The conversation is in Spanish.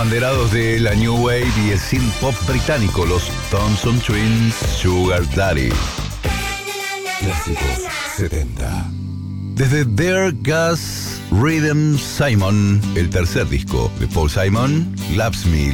Banderados de la New Wave y el synth pop británico, los Thompson Twins, Sugar Daddy. Clásicos 70. Desde There Gus Rhythm Simon, el tercer disco de Paul Simon, Loves Me